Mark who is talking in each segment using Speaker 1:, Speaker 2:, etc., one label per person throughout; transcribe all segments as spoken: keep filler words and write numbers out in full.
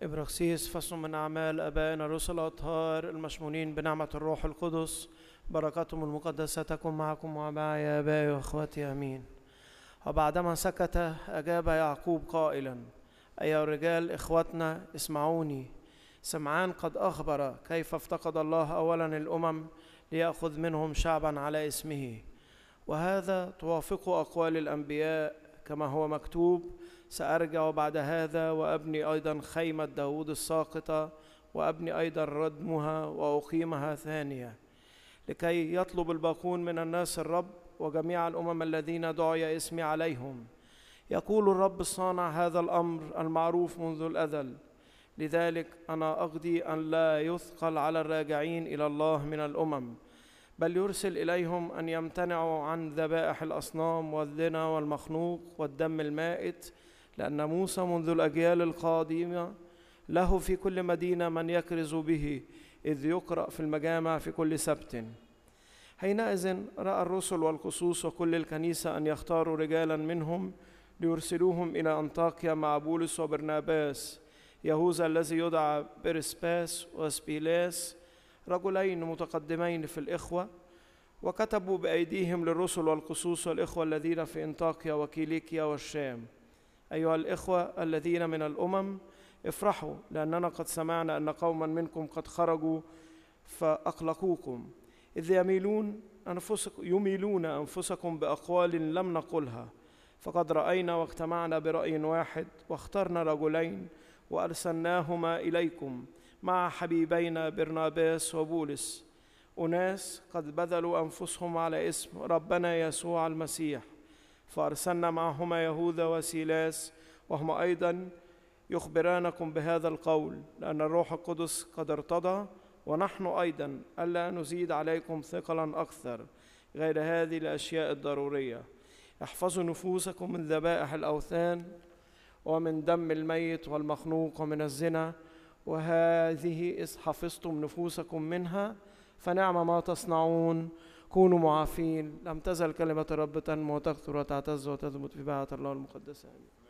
Speaker 1: إبراكسيس فصل من أعمال أبائنا الرسل الأطهار المشمولين بنعمة الروح القدس، بركاتهم المقدسة تكن معكم ومعي يا آبائي وأخواتي آمين. وبعدما سكت أجاب يعقوب قائلا: أيها الرجال إخوتنا اسمعوني. سمعان قد أخبر كيف افتقد الله أولا الأمم ليأخذ منهم شعبا على اسمه، وهذا توافق أقوال الأنبياء كما هو مكتوب: سأرجع بعد هذا وأبني أيضا خيمة داود الساقطة، وأبني أيضا ردمها وأقيمها ثانية، لكي يطلب الباقون من الناس الرب وجميع الأمم الذين دعي اسمي عليهم. يقول الرب الصانع هذا الأمر المعروف منذ الأزل. لذلك أنا أقضي أن لا يثقل على الراجعين إلى الله من الأمم، بل يرسل إليهم أن يمتنعوا عن ذبائح الأصنام والزنا والمخنوق والدم المائت، لأن موسى منذ الأجيال القادمة له في كل مدينة من يكرز به، إذ يقرأ في المجامع في كل سبت. حينئذ رأى الرسل والقصوص وكل الكنيسة أن يختاروا رجالا منهم ليرسلوهم إلى أنطاكيا مع بولس وبرناباس، يهوذا الذي يدعى برسباس وسبيلاس، رجلين متقدمين في الإخوة. وكتبوا بأيديهم للرسل والقصوص والإخوة الذين في أنطاكيا وكيليكيا والشام: أيها الإخوة الذين من الأمم، افرحوا، لأننا قد سمعنا أن قوما منكم قد خرجوا فأقلقوكم، إذ يميلون أنفسكم, يميلون أنفسكم بأقوال لم نقلها. فقد رأينا واجتمعنا برأي واحد، واخترنا رجلين وأرسلناهما إليكم مع حبيبينا برناباس وبولس، أناس قد بذلوا أنفسهم على اسم ربنا يسوع المسيح. فأرسلنا معهما يهوذا وسيلاس، وهم أيضا يخبرانكم بهذا القول، لأن الروح القدس قد ارتضى، ونحن أيضا ألا نزيد عليكم ثقلا أكثر غير هذه الأشياء الضرورية: احفظوا نفوسكم من ذبائح الأوثان ومن دم الميت والمخنوق ومن الزنا، وهذه إذ حفظتم نفوسكم منها فنعم ما تصنعون. كونوا معافين. لم تزل كلمة الرب تنمو وتكثر وتعتز وتثبت في بيعة الله المقدسة.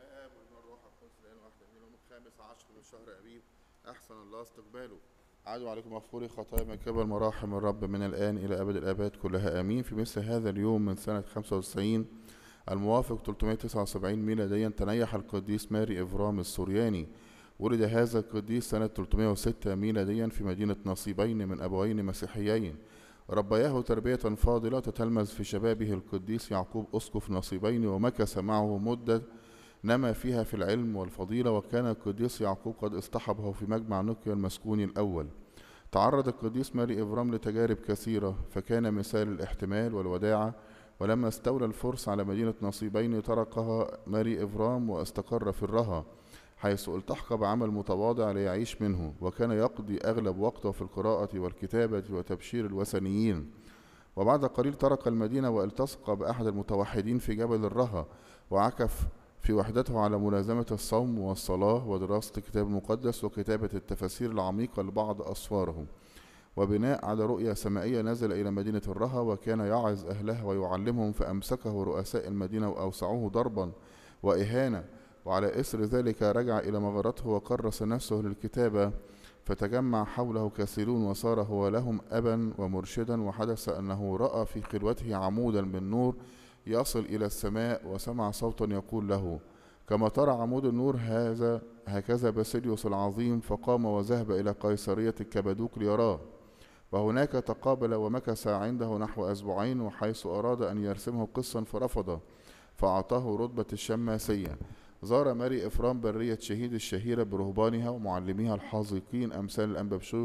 Speaker 2: الخامس عشر من شهر أبيب أحسن الله استقباله. عادوا عليكم مغفوري خطايا من قبل مراحم الرب من الآن إلى أبد الآباد كلها آمين. في مثل هذا اليوم من سنة خمسة وتسعين الموافق ثلاثمائة وتسعة وسبعين ميلاديا تنيح القديس ماري إفرام السورياني. ولد هذا القديس سنة ثلاثمائة وستة ميلاديا في مدينة نصيبين من أبوين مسيحيين، ربياه تربية فاضلة. تتلمذ في شبابه القديس يعقوب أسقف نصيبين، ومكث معه مدة نما فيها في العلم والفضيلة، وكان القديس يعقوب قد اصطحبه في مجمع نقيا المسكون الأول. تعرض القديس ماري إفرام لتجارب كثيرة، فكان مثال الاحتمال والوداعة. ولما استولى الفرس على مدينة نصيبين تركها ماري إفرام واستقر في الرها، حيث التحق بعمل متواضع ليعيش منه، وكان يقضي أغلب وقته في القراءة والكتابة وتبشير الوثنيين. وبعد قليل ترك المدينة والتصق بأحد المتوحدين في جبل الرها، وعكف في وحدته على ملازمة الصوم والصلاة ودراسة الكتاب المقدس وكتابة التفاسير العميقة لبعض أسفاره. وبناء على رؤية سمائية نزل إلى مدينة الرها، وكان يعظ أهلها ويعلمهم، فأمسكه رؤساء المدينة وأوسعوه ضربا وإهانة. وعلى إثر ذلك رجع إلى مغارته وكرس نفسه للكتابة، فتجمع حوله كثيرون، وصار هو لهم أبا ومرشدا. وحدث أنه رأى في خلوته عمودا من نور يصل إلى السماء، وسمع صوتا يقول له: كما ترى عمود النور هذا هكذا باسيليوس العظيم. فقام وذهب إلى قيصرية الكبادوك ليراه، وهناك تقابل ومكث عنده نحو أسبوعين، وحيث أراد أن يرسمه قسا فرفض، فأعطاه رتبة الشماسية. زار ماري إفرام برية شهيد الشهيرة برهبانها ومعلميها الحاذقين أمثال الأنبا بشوي